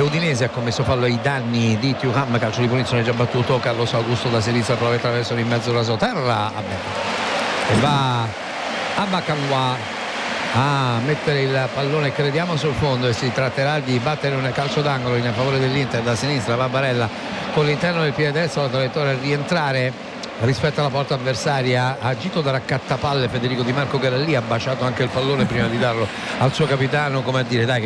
Udinese ha commesso fallo ai danni di Thuram. Calcio di punizione già battuto. Carlos Augusto da sinistra prova attraverso in mezzo alla sua terra e va a Bakamwa a mettere il pallone, crediamo, sul fondo, e si tratterà di battere un calcio d'angolo in favore dell'Inter. Da sinistra va Barella con l'interno del piede destro, la traiettoria a rientrare rispetto alla porta avversaria, agito da raccattapalle Federico Di Marco, che era lì, ha baciato anche il pallone prima di darlo al suo capitano, come a dire: dai,